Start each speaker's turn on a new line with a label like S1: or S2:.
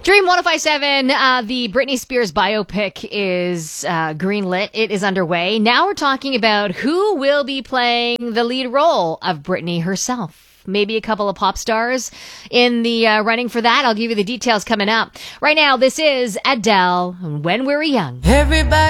S1: Dream 1057, the Britney Spears biopic is greenlit. It is underway. Now we're talking about who will be playing the lead role of Britney herself. Maybe a couple of pop stars in the running for that. I'll give you the details coming up. Right now, this is Adele, When We Were Young.
S2: Everybody